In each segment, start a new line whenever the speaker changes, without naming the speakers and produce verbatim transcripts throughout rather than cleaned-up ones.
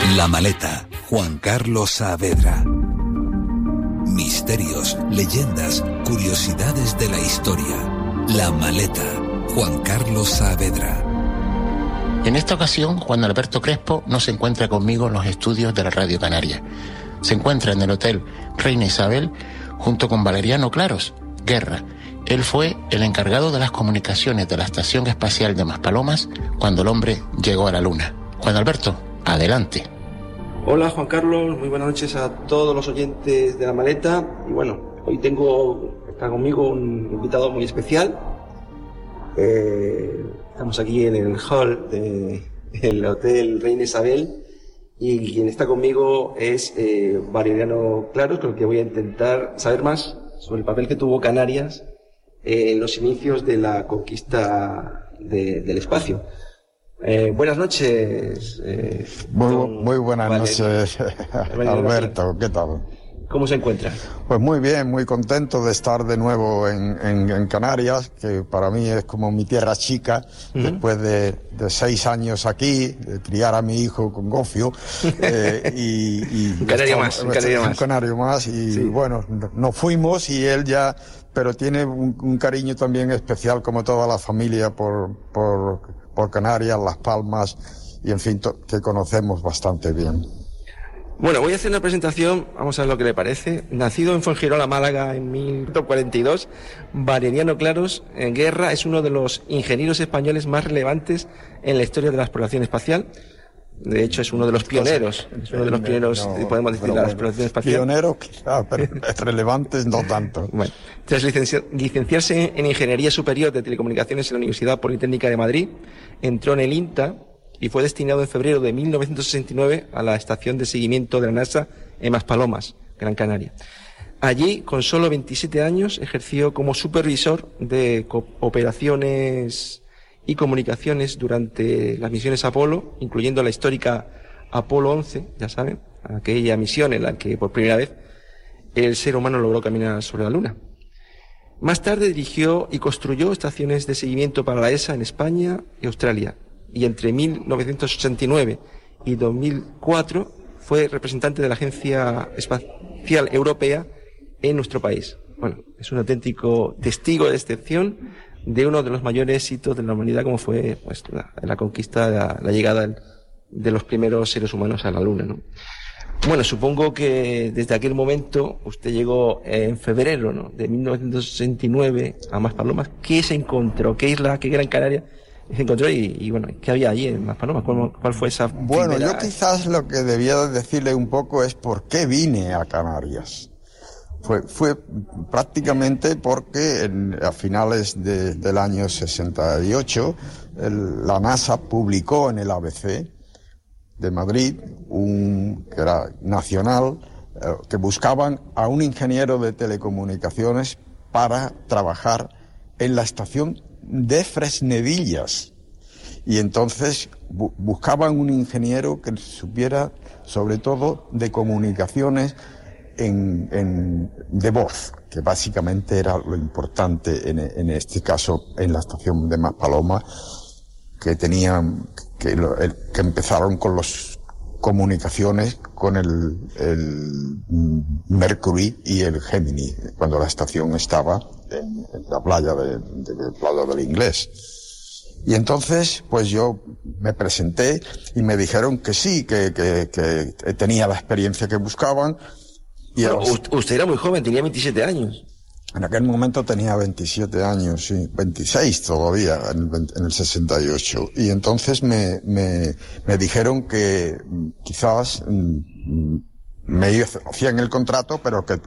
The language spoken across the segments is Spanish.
La Maleta, Juan Carlos Saavedra. Misterios, leyendas, curiosidades de la historia. La Maleta, Juan Carlos Saavedra.
En esta ocasión, Juan Alberto Crespo no se encuentra conmigo en los estudios de la Radio Canaria. Se encuentra en el Hotel Reina Isabel junto con Valeriano Claros, Guerra. Él fue el encargado de las comunicaciones de la Estación Espacial de Maspalomas cuando el hombre llegó a la Luna. Juan Alberto, adelante.
Hola Juan Carlos, muy buenas noches a todos los oyentes de La Maleta. Y bueno, hoy tengo, está conmigo un invitado muy especial. Eh, estamos aquí en el hall del Hotel Reina Isabel y quien está conmigo es eh, Valeriano Claros, con el que voy a intentar saber más sobre el papel que tuvo Canarias eh, en los inicios de la conquista de, del espacio. Eh, buenas noches. Eh,
muy, muy buenas Valeriano. noches, Alberto, ¿qué tal?
¿Cómo se encuentra?
Pues muy bien, muy contento de estar de nuevo en, en, en Canarias, que para mí es como mi tierra chica, uh-huh. después de, de seis años aquí, de criar a mi hijo con gofio. Eh, y, y
un canario
estamos,
más, un canario
un
más.
canario más, y sí. Bueno, nos fuimos y él ya, pero tiene un, un cariño también especial, como toda la familia, por, por, por Canarias, Las Palmas, y en fin, to, que conocemos bastante bien.
Bueno, voy a hacer una presentación, vamos a ver lo que le parece. Nacido en Fuengirola, Málaga, en mil novecientos cuarenta y dos, Valeriano Claros en Guerra es uno de los ingenieros españoles más relevantes en la historia de la exploración espacial. De hecho, es uno de los pioneros, es uno de los pioneros, no, podemos decir, de la bueno, exploración espacial.
Pionero quizá, pero relevantes no tanto.
Bueno, tras licenci- licenciarse en Ingeniería Superior de Telecomunicaciones en la Universidad Politécnica de Madrid, entró en el INTA y fue destinado en febrero de mil novecientos sesenta y nueve a la estación de seguimiento de la NASA en Maspalomas, Gran Canaria. Allí, con solo veintisiete años, ejerció como supervisor de operaciones y comunicaciones durante las misiones Apolo, incluyendo la histórica Apolo once, ya saben, aquella misión en la que por primera vez el ser humano logró caminar sobre la Luna. Más tarde dirigió y construyó estaciones de seguimiento para la E S A en España y Australia. Y entre mil novecientos ochenta y nueve y dos mil cuatro fue representante de la Agencia Espacial Europea en nuestro país. Bueno, es un auténtico testigo de excepción de uno de los mayores hitos de la humanidad, como fue pues la, la conquista, la, la llegada del, de los primeros seres humanos a la Luna, ¿no? Bueno, supongo que desde aquel momento usted llegó en febrero, ¿no?, de mil novecientos sesenta y nueve a Maspalomas. ¿Qué se encontró? ¿Qué isla, qué Gran Canaria se encontró y, y bueno, qué había allí en Maspalomas? ¿Cuál, cuál fue esa
Bueno,
primera...
yo quizás lo que debía decirle un poco es por qué vine a Canarias. Fue, fue prácticamente porque en, a finales de, del año sesenta y ocho el, la NASA publicó en el A B C de Madrid, un que era nacional, eh, que buscaban a un ingeniero de telecomunicaciones para trabajar en la estación de Fresnedillas. Y entonces bu- buscaban un ingeniero que supiera sobre todo de comunicaciones en, en, de voz, que básicamente era lo importante en, en este caso en la estación de Maspalomas, que tenían que, lo, el, que empezaron con las comunicaciones con el, el Mercury y el Gemini, cuando la estación estaba en, en la playa de, de, de Playa del Inglés. Y entonces, pues yo me presenté y me dijeron que sí, que, que, que tenía la experiencia que buscaban. Y
bueno,
los...
usted era muy joven, tenía veintisiete años.
En aquel momento tenía veintisiete años, sí, veintiséis todavía, en el, en el sesenta y ocho. Y entonces me, me, me dijeron que quizás mm, me hacían el contrato, pero que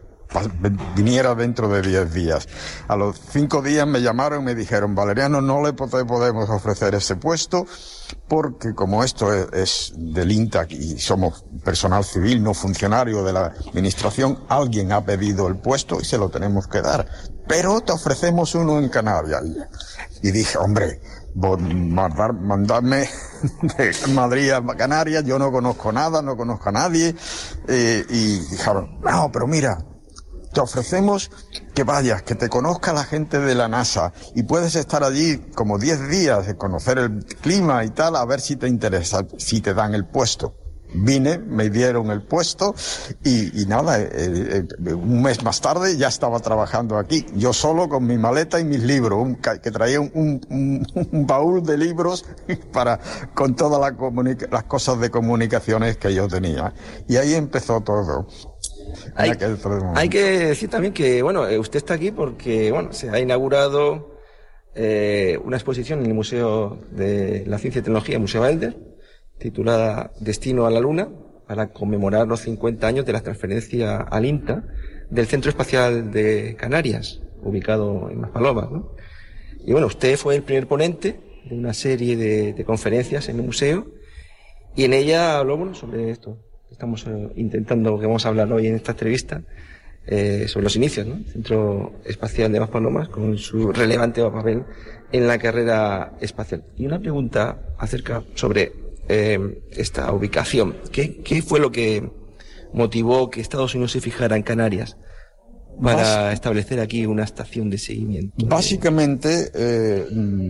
viniera dentro de diez días. A los cinco días me llamaron y me dijeron: Valeriano, no le podemos ofrecer ese puesto porque como esto es, es del INTA y somos personal civil, no funcionario de la administración, alguien ha pedido el puesto y se lo tenemos que dar. Pero te ofrecemos uno en Canarias. Y, y dije, hombre, mandar, mandarme de Madrid a Canarias, yo no conozco nada, no conozco a nadie. Eh, y dijeron, no, pero mira, te ofrecemos que vayas, que te conozca la gente de la NASA y puedes estar allí como diez días de conocer el clima y tal, a ver si te interesa, si te dan el puesto. vine, me dieron el puesto y, y nada, eh, eh, un mes más tarde ya estaba trabajando aquí, yo solo con mi maleta y mis libros, un, que traía un, un, un baúl de libros para con todas la comunica- las cosas de comunicaciones que yo tenía. Y ahí empezó todo.
Hay, hay que decir también que, bueno, usted está aquí porque, bueno, se ha inaugurado eh, una exposición en el Museo de la Ciencia y Tecnología, el Museo Elder, titulada Destino a la Luna, para conmemorar los cincuenta años de la transferencia al INTA del Centro Espacial de Canarias, ubicado en Maspalomas, ¿no? Y bueno, usted fue el primer ponente de una serie de, de conferencias en el museo, y en ella habló, bueno, sobre esto. Estamos eh, intentando, que vamos a hablar hoy en esta entrevista, eh, sobre los inicios, ¿no? Centro Espacial de Maspalomas, con su relevante papel en la carrera espacial. Y una pregunta acerca sobre eh, esta ubicación. ¿Qué, ¿Qué fue lo que motivó que Estados Unidos se fijara en Canarias para Bas- establecer aquí una estación de seguimiento?
Básicamente, eh,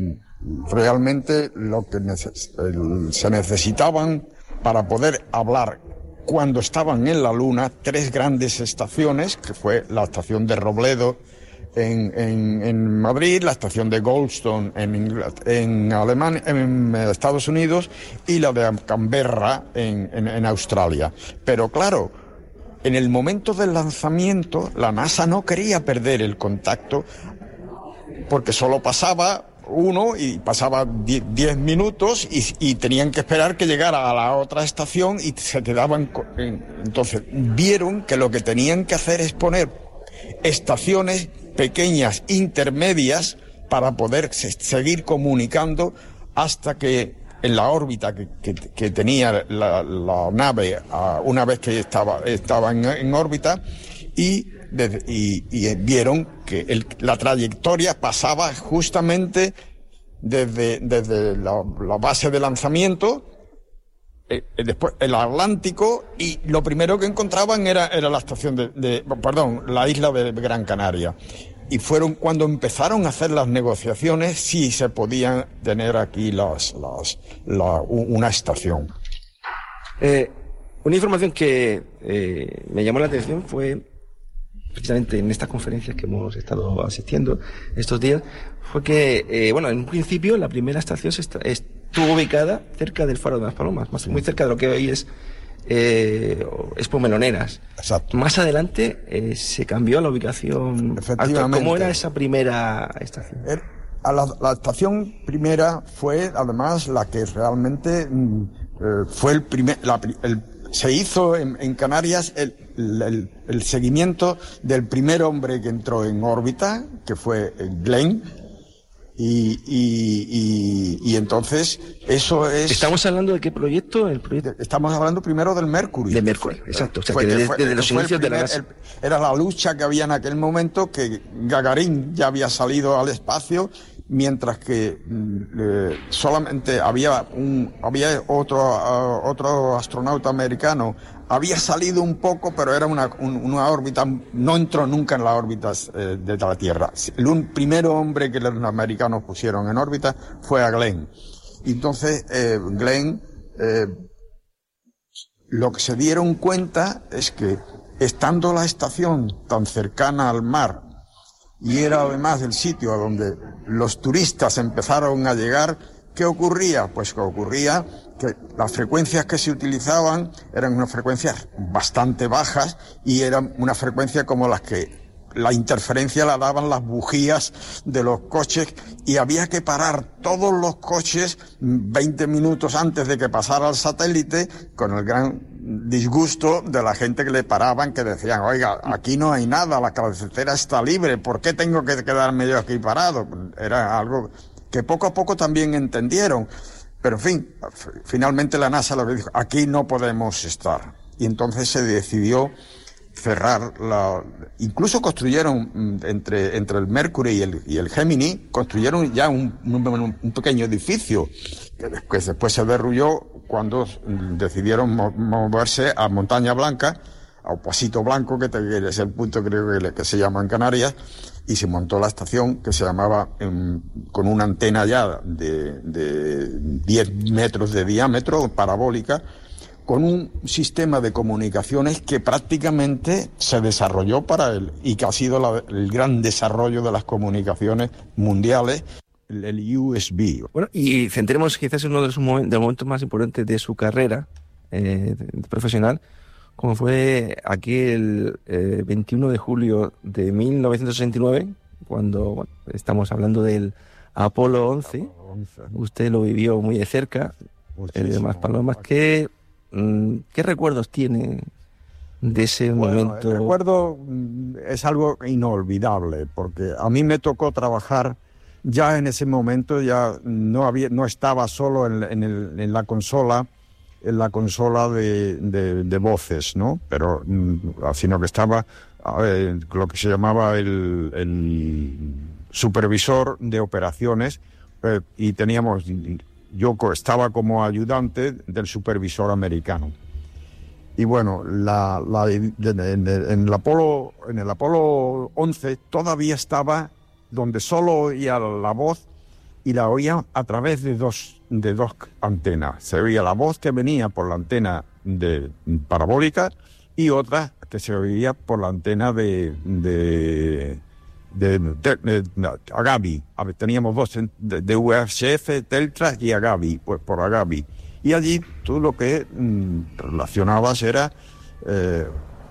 realmente lo que neces- el, se necesitaban para poder hablar cuando estaban en la Luna tres grandes estaciones, que fue la estación de Robledo en, en, en Madrid, la estación de Goldstone en, Ingl- en Alemania, en Estados Unidos, y la de Canberra en, en, en Australia. Pero claro, en el momento del lanzamiento, la NASA no quería perder el contacto, porque solo pasaba uno y pasaba diez minutos y, y tenían que esperar que llegara a la otra estación y se quedaban. Co- entonces vieron que lo que tenían que hacer es poner estaciones pequeñas, intermedias, para poder se- seguir comunicando hasta que en la órbita que, que, que tenía la, la nave, uh, una vez que estaba, estaba en, en órbita, y De, y, y vieron que el, la trayectoria pasaba justamente desde, desde la, la base de lanzamiento, eh, después el Atlántico, y lo primero que encontraban era, era la estación de, de, perdón, la isla de Gran Canaria. Y fueron cuando empezaron a hacer las negociaciones si se podían tener aquí las, las, la, una estación.
Eh, una información que eh, me llamó la atención fue, precisamente en estas conferencias que hemos estado asistiendo estos días, fue que, eh, bueno, en un principio la primera estación se está, estuvo ubicada cerca del Faro de Maspalomas, más, muy cerca de lo que hoy es eh, Expo Meloneras.
Exacto.
Más adelante eh, se cambió la ubicación.
Efectivamente.
¿Cómo era esa primera estación?
Er, a la, la estación primera fue, además, la que realmente mm, eh, fue el primer, la, el se hizo en, en Canarias el, el, el seguimiento del primer hombre que entró en órbita, que fue Glenn, y, y, y, y entonces eso es...
¿Estamos hablando de qué proyecto? El proyecto...
Estamos hablando primero del Mercury.
De Mercury, fue, exacto. O sea,
fue,
que desde,
fue,
desde los
fue
inicios
primer,
de la NASA.
el, era la lucha que había en aquel momento, que Gagarin ya había salido al espacio, mientras que eh, solamente había un había otro uh, otro astronauta americano, había salido un poco, pero era una, un, una órbita, no entró nunca en las órbitas eh, de la Tierra. El un, primer hombre que los americanos pusieron en órbita fue a Glenn. Entonces, eh, Glenn, eh, lo que se dieron cuenta es que, estando la estación tan cercana al mar, y era además el sitio a donde los turistas empezaron a llegar, ¿qué ocurría? Pues que ocurría que las frecuencias que se utilizaban eran unas frecuencias bastante bajas y eran una frecuencia como las que la interferencia la daban las bujías de los coches, y había que parar todos los coches veinte minutos antes de que pasara el satélite, con el gran disgusto de la gente que le paraban, que decían: oiga, aquí no hay nada, la carretera está libre, ¿por qué tengo que quedarme yo aquí parado? Era algo que poco a poco también entendieron, pero en fin, finalmente la NASA lo que dijo: aquí no podemos estar. Y entonces se decidió cerrar la... Incluso construyeron entre, entre el Mercury y el, y el Gemini, construyeron ya un, un, un pequeño edificio que después, después se derrulló cuando decidieron mo- moverse a Montaña Blanca, a Pasito Blanco, que, te, que es el punto creo que, que se llama en Canarias, y se montó la estación que se llamaba, um, con una antena ya de, de diez metros de diámetro, parabólica, con un sistema de comunicaciones que prácticamente se desarrolló para él y que ha sido la, el gran desarrollo de las comunicaciones mundiales, el, el U S B.
Bueno, y centremos quizás en uno de los, momen- de los momentos más importantes de su carrera eh, profesional, como fue aquel eh, veintiuno de julio de mil novecientos sesenta y nueve, cuando bueno, estamos hablando del Apolo once. Usted lo vivió muy de cerca. El de Maspalomas, ¿qué, ¿qué recuerdos tiene de ese
bueno,
momento?
El recuerdo es algo inolvidable, porque a mí me tocó trabajar ya en ese momento, ya no había, no estaba solo en, en, el, en la consola, en la consola de, de, de voces, ¿no? Pero sino que estaba eh, lo que se llamaba el, el supervisor de operaciones, eh, y teníamos, yo estaba como ayudante del supervisor americano. Y bueno, la, la, en, en, en, el Apolo, en el Apolo once todavía estaba donde solo oía la voz, y la oía a través de dos, de dos antenas. Se oía la voz que venía por la antena de parabólica y otra que se oía por la antena de, de, de, de, de, de Agavi. Teníamos dos de, de U H F, Teltra y Agavi, pues por Agavi. Y allí tú lo que mmm, relacionabas era eh,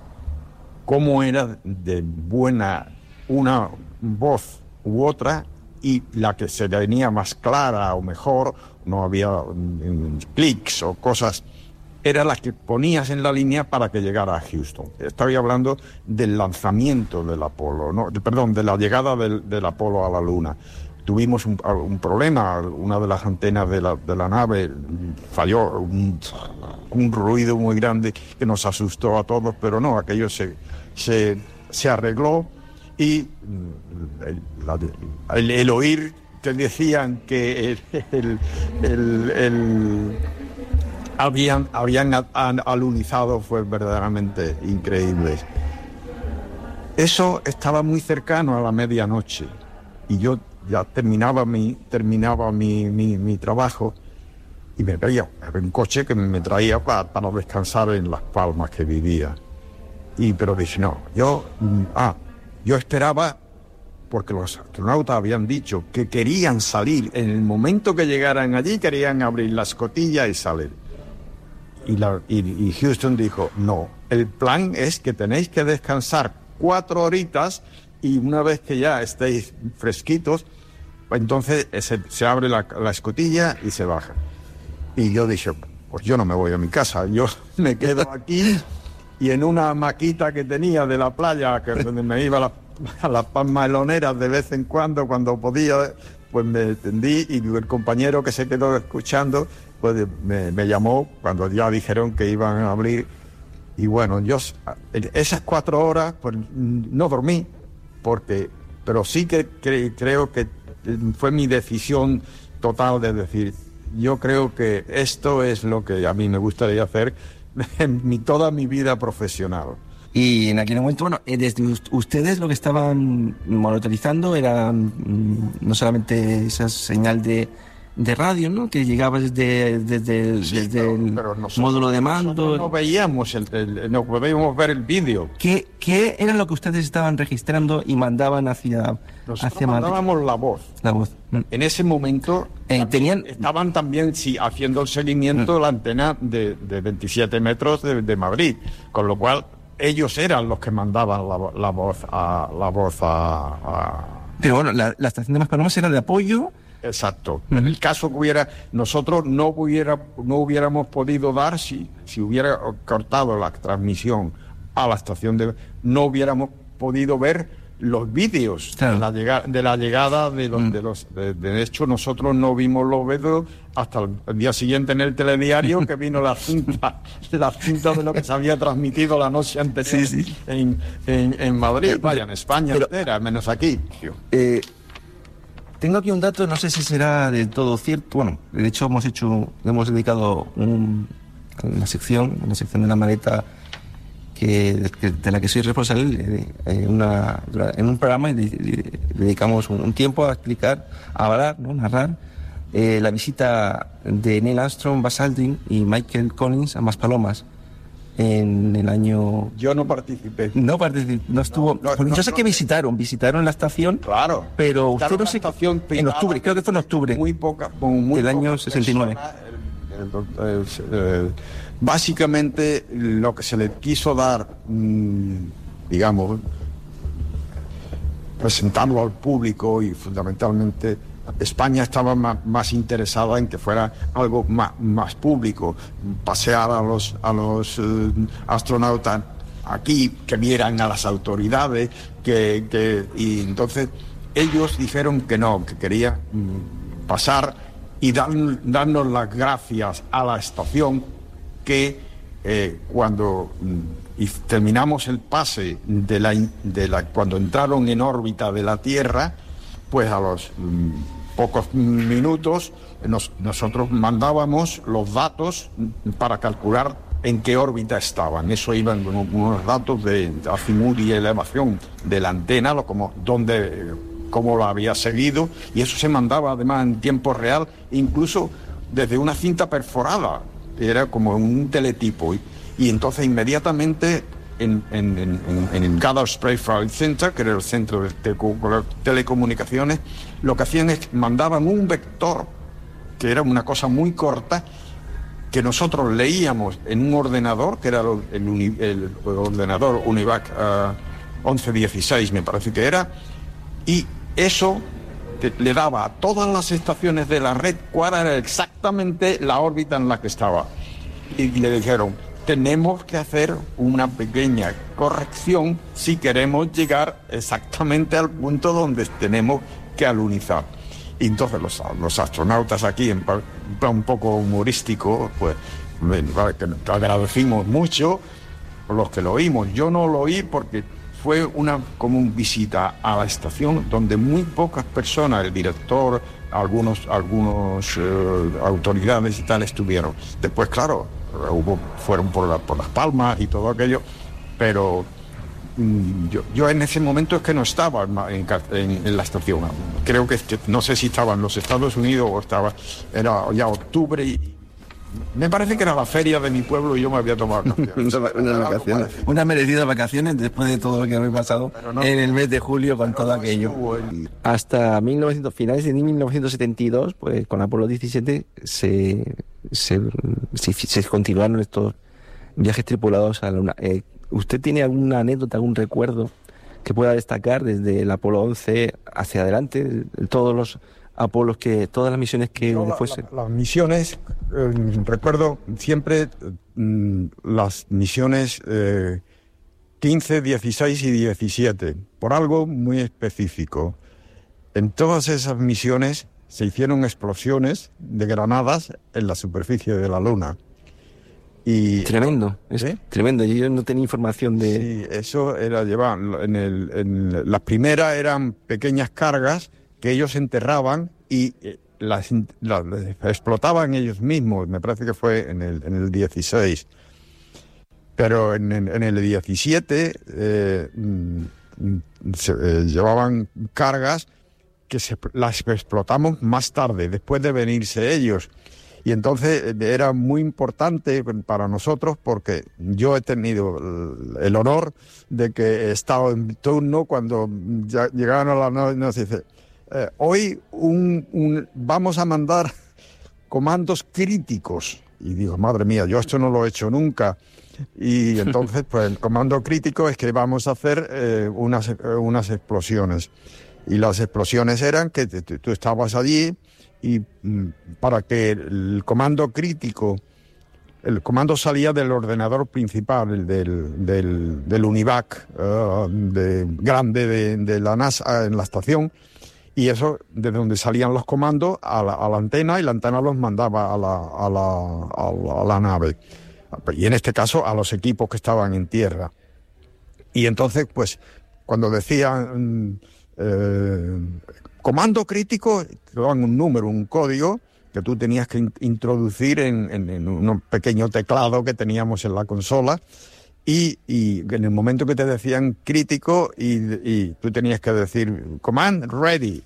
cómo era de buena una voz u otra, y la que se venía más clara o mejor, no había um, clics o cosas, era la que ponías en la línea para que llegara a Houston. Estoy hablando del lanzamiento del Apolo, ¿no? Perdón, de la llegada del, del Apolo a la Luna. Tuvimos un, un problema, una de las antenas de la, de la nave falló, un, un ruido muy grande que nos asustó a todos, pero no, aquello se, se, se arregló. Y el, la, el, el oír que decían que el, el, el, el, habían, habían alunizado fue verdaderamente increíble. Eso estaba muy cercano a la medianoche y yo ya terminaba mi, terminaba mi, mi, mi trabajo y me traía un coche que me traía para, para descansar en Las Palmas que vivía. Y, pero dije, no, yo... Ah, Yo esperaba, porque los astronautas habían dicho que querían salir, en el momento que llegaran allí querían abrir la escotilla y salir. Y, la, y, y Houston dijo, no, el plan es que tenéis que descansar cuatro horitas y una vez que ya estéis fresquitos, entonces se, se abre la, la escotilla y se baja. Y yo dije, pues yo no me voy a mi casa, yo me quedo aquí. Y en una maquita que tenía de la playa, que donde me iba a, la, a las palmeloneras de vez en cuando, cuando podía, pues me tendí, y el compañero que se quedó escuchando, pues me, me llamó cuando ya dijeron que iban a abrir. Y bueno, yo esas cuatro horas, pues no dormí, porque, pero sí que, que creo que fue mi decisión total de decir, yo creo que esto es lo que a mí me gustaría hacer en mi, toda mi vida profesional.
Y en aquel momento, bueno, desde ustedes lo que estaban monitorizando era mm, no solamente esa señal de, de radio, ¿no?, que llegaba desde, desde, sí, desde pero, el pero nosotros, módulo de mando.
No veíamos el, el, no podíamos ver el vídeo.
¿Qué, ¿Qué era lo que ustedes estaban registrando y mandaban hacia
Nosotros
hacia
mandábamos
Madrid?
la voz.
La voz.
En ese momento
eh, tenían
estaban también sí, haciendo el seguimiento de la antena de, de veintisiete metros de, de Madrid, con lo cual ellos eran los que mandaban la, la voz a la voz a, a...
Pero bueno, la, la estación de Maspalomas era de apoyo.
Exacto. En el caso que hubiera, nosotros no hubiera, no hubiéramos podido dar si, si hubiera cortado la transmisión a la estación de, no hubiéramos podido ver los vídeos, claro, de, la llegada, de la llegada de los, mm. de los de, de hecho nosotros no vimos los vídeos hasta el día siguiente en el telediario, que vino la cinta la cinta de lo que se había transmitido la noche anterior, sí, sí. En, en, en Madrid, vaya, en España pero, entera, menos aquí.
Eh, tengo aquí un dato, no sé si será del todo cierto. Bueno, de hecho hemos hecho, hemos dedicado un, una sección, una sección de la maleta que, de la que soy responsable, eh, una, en un programa, y dedicamos un, un tiempo a explicar, a hablar, ¿no?, narrar eh, la visita de Neil Armstrong, Buzz Aldrin y Michael Collins a Maspalomas en el año...
Yo no participé.
No participé, no estuvo...
No, no,
pues
no,
yo sé
no,
que
no.
visitaron, visitaron la estación.
Claro.
Pero usted no
sé...
estación en octubre, creo que fue en octubre.
Muy poca... Muy
del año
poca
sesenta y nueve.
Persona, el, el, el, el, básicamente lo que se le quiso dar, mmm, digamos, presentarlo al público y fundamentalmente España estaba más, más interesada en que fuera algo más, más público, pasear a los, a los eh, astronautas aquí, que vieran a las autoridades, que, que, y entonces ellos dijeron que no, que querían mm, pasar y dar, darnos las gracias a la estación que eh, cuando mm, y terminamos el pase de la, de la cuando entraron en órbita de la Tierra, pues a los mm, pocos minutos nos, nosotros mandábamos los datos para calcular en qué órbita estaban. Eso iban unos datos de azimut y elevación de la antena, lo como dónde, cómo lo había seguido, y eso se mandaba además en tiempo real, incluso desde una cinta perforada, era como un teletipo, y, y entonces inmediatamente en, en, en, en el Goddard Space Flight Center, que era el centro de telecomunicaciones, lo que hacían es mandaban un vector, que era una cosa muy corta, que nosotros leíamos en un ordenador, que era el, el, el ordenador Univac uh, once dieciséis, me parece que era, y eso te, le daba a todas las estaciones de la red cuál era exactamente la órbita en la que estaba. Y le dijeron, tenemos que hacer una pequeña corrección si queremos llegar exactamente al punto donde tenemos que alunizar. Y entonces los, los astronautas aquí, en plan un poco humorístico, pues que agradecimos mucho por los que lo oímos. Yo no lo oí porque fue una como una visita a la estación donde muy pocas personas, el director, algunos, algunos eh, autoridades y tal estuvieron. Después, claro, hubo, fueron por, la, por las palmas y todo aquello, pero Yo, yo en ese momento es que no estaba en, en, en la estación. Creo que, que no sé si estaba en los Estados Unidos o estaba, era ya octubre y me parece que era la feria de mi pueblo y yo me había tomado
unas vacaciones, unas merecidas vacaciones después de todo lo que había pasado no, en el mes de julio con todo no aquello. El... Hasta mil novecientos, finales de mil novecientos setenta y dos, pues con Apolo diecisiete se, se, se, se continuaron estos viajes tripulados a la Luna. Eh, ¿Usted tiene alguna anécdota, algún recuerdo que pueda destacar desde el Apolo once hacia adelante, todos los Apolos que, todas las misiones que
no,
después...
La, la, las misiones, eh, recuerdo siempre eh, las misiones eh, quince, dieciséis y diecisiete, por algo muy específico. En todas esas misiones se hicieron explosiones de granadas en la superficie de la Luna. Y,
tremendo, es ¿sí? tremendo. Yo no tenía información de...
Sí, eso era llevar... En el, en, las primeras eran pequeñas cargas que ellos enterraban y las, las, las explotaban ellos mismos. Me parece que fue en el, en el dieciséis. Pero en, en, en el diecisiete eh, se, eh, llevaban cargas que se, las explotamos más tarde, después de venirse ellos. Y entonces era muy importante para nosotros porque yo he tenido el honor de que he estado en turno cuando ya llegaron a la noche y nos dice, eh, hoy un, un, vamos a mandar comandos críticos. Y digo, madre mía, yo esto no lo he hecho nunca. Y entonces, pues el comando crítico es que vamos a hacer eh, unas, eh, unas explosiones. Y las explosiones eran que t- t- tú estabas allí y mm, para que el comando crítico, el comando salía del ordenador principal, el del, del, del Univac uh, de, grande de, de la NASA en la estación, y eso desde donde salían los comandos a la, a la antena, y la antena los mandaba a la, a la, a la, a la nave, y en este caso a los equipos que estaban en tierra. Y entonces, pues, cuando decían eh, comando crítico, te daban un número, un código que tú tenías que in- introducir en, en, en un pequeño teclado que teníamos en la consola, y, y en el momento que te decían crítico y, y tú tenías que decir command ready,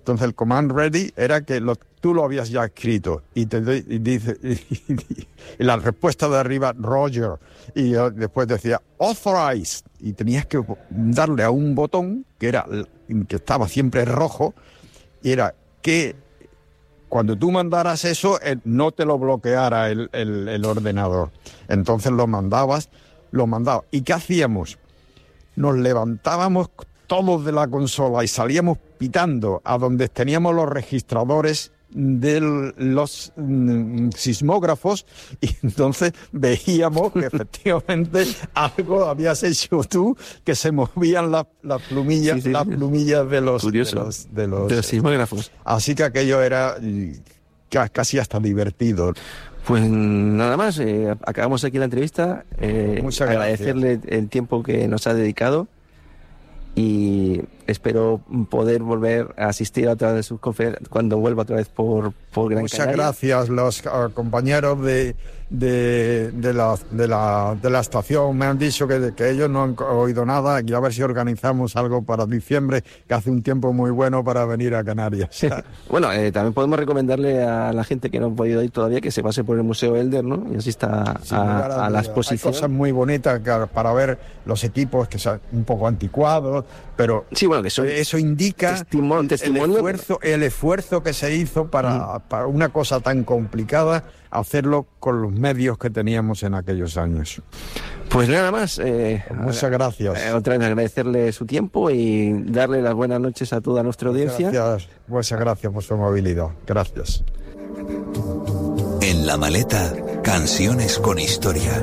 Entonces el command ready era que lo, tú lo habías ya escrito y te y dice y, y, y la respuesta de arriba Roger y yo después decía authorize y tenías que darle a un botón que era que estaba siempre rojo y era que cuando tú mandaras eso no te lo bloqueara el, el, el ordenador. Entonces lo mandabas, lo mandabas. ¿Y qué hacíamos? Nos levantábamos todos de la consola y salíamos pitando a donde teníamos los registradores de los mm, sismógrafos y entonces veíamos que efectivamente algo habías hecho tú, que se movían las la plumillas, sí, sí, las plumillas de los, de los, de los,
de los sismógrafos.
Así que aquello era casi hasta divertido.
Pues nada más, eh, acabamos aquí la entrevista. Eh,
Muchas
agradecerle
gracias.
el tiempo que nos ha dedicado y espero poder volver a asistir a otra de sus conferencias cuando vuelva otra vez por, por Gran
Muchas
Canaria.
gracias. Los uh, compañeros de, de, de, la, de, la, de la estación me han dicho que, que ellos no han oído nada y a ver si organizamos algo para diciembre, que hace un tiempo muy bueno para venir a Canarias.
Bueno, eh, también podemos recomendarle a la gente que no ha podido ir todavía que se pase por el Museo Elder, ¿no? Y asista a, a, a la exposición.
Hay cosas muy bonitas para ver los equipos que son un poco anticuados, pero
sí, bueno, que son
eso indica
testimonio, testimonio.
El, esfuerzo, el esfuerzo que se hizo para, mm. para una cosa tan complicada, hacerlo con los medios que teníamos en aquellos años.
Pues nada más. Eh,
Muchas gracias.
Eh, otra vez agradecerle su tiempo y darle las buenas noches a toda nuestra audiencia.
Gracias, muchas gracias por su amabilidad. Gracias.
En La Maleta, canciones con historia.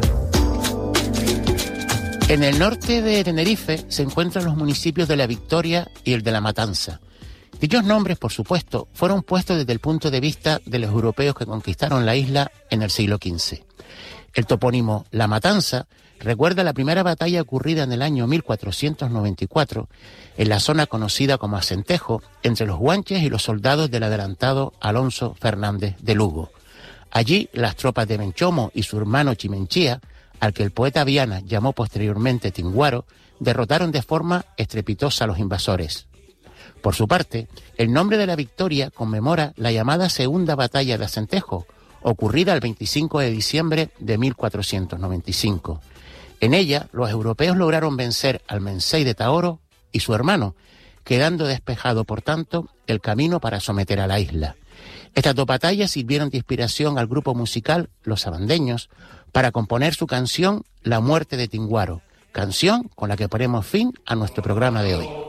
En el norte de Tenerife se encuentran los municipios de La Victoria y el de La Matanza. Dichos nombres, por supuesto, fueron puestos desde el punto de vista de los europeos que conquistaron la isla en el siglo quince. El topónimo La Matanza recuerda la primera batalla ocurrida en el año mil cuatrocientos noventa y cuatro en la zona conocida como Acentejo entre los guanches y los soldados del adelantado Alonso Fernández de Lugo. Allí las tropas de Menchomo y su hermano Chimenchía, al que el poeta Viana llamó posteriormente Tinguaro, derrotaron de forma estrepitosa a los invasores. Por su parte, el nombre de La Victoria conmemora la llamada Segunda Batalla de Acentejo, ocurrida el veinticinco de diciembre de mil cuatrocientos noventa y cinco. En ella, los europeos lograron vencer al Mensei de Taoro y su hermano, quedando despejado, por tanto, el camino para someter a la isla. Estas dos batallas sirvieron de inspiración al grupo musical Los Abandeños para componer su canción La Muerte de Tinguaro, canción con la que ponemos fin a nuestro programa de hoy.